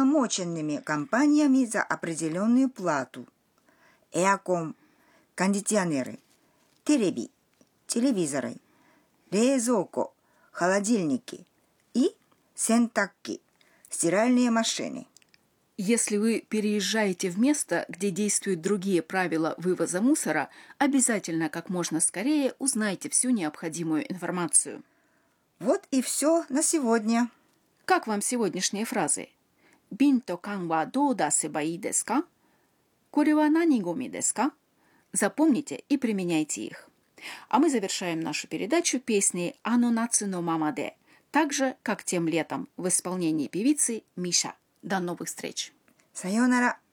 уполномоченными компаниями за определенную плату. Эакон, кондиционеры, телевизоры, 冷蔵庫, холодильники и 洗濯機, стиральные машины. Если вы переезжаете в место, где действуют другие правила вывоза мусора, обязательно как можно скорее узнайте всю необходимую информацию. Вот и все на сегодня. Как вам сегодняшние фразы? 瓶と缶はどう出せばいいですか? これは何ゴミですか? Запомните и применяйте их. А мы завершаем нашу передачу песней «Ано нацу но мамаде», так же, как тем летом, в исполнении певицы Миша. До новых встреч! さようなら。